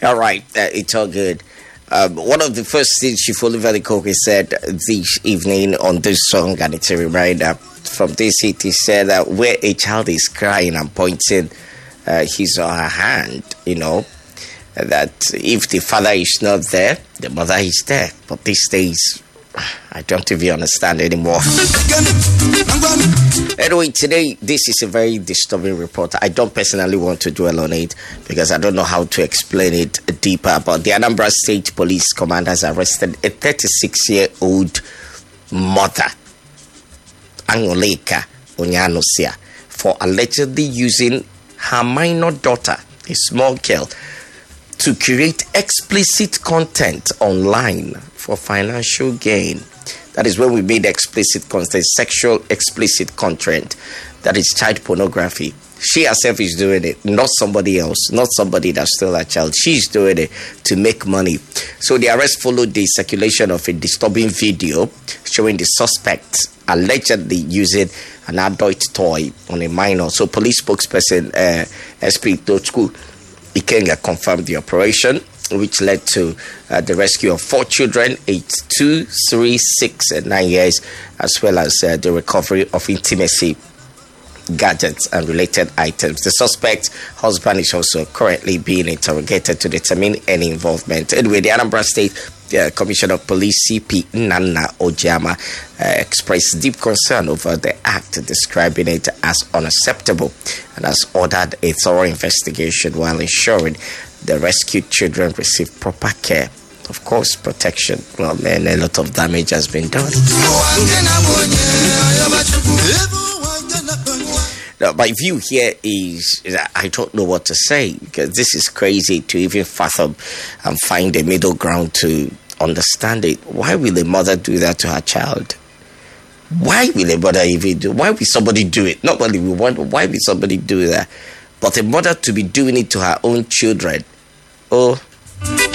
All right, it's all good. One of the first things Chief Oliver Koke said this evening on this song, and it's a reminder from this, it said that where a child is crying and pointing his or her hand, that if the father is not there, the mother is there. But these days, I don't even understand anymore. Anyway, today, this is a very disturbing report. I don't personally want to dwell on it because I don't know how to explain it deeper. But the Anambra State Police Commander has arrested a 36-year-old mother, Angoleka Onyanosia, for allegedly using her minor daughter, a small girl, to create explicit content online for financial gain. That is when we made explicit content, sexual explicit content. That is child pornography. She herself is doing it, not somebody else, not somebody that's still a child. She's doing it to make money. So the arrest followed the circulation of a disturbing video showing the suspect allegedly using an adult toy on a minor. So police spokesperson SP Tochku Ikenga confirmed the operation, which led to the rescue of 4 children, 8, 2, 3, 6, and 9 years, as well as the recovery of intimacy gadgets and related items. The suspect's husband is also currently being interrogated to determine any involvement. Anyway, the Anambra State Commissioner of Police CP Nana Ojama expressed deep concern over the act, describing it as unacceptable, and has ordered a thorough investigation while ensuring the rescued children receive proper care. Of course, protection. Well, man, a lot of damage has been done. Now, my view here is I don't know what to say, because this is crazy to even fathom and find a middle ground to understand it. Why will a mother do that to her child? Why will a mother even do? Why will somebody do it? Not only we wonder why will somebody do that, but a mother to be doing it to her own children. Oh.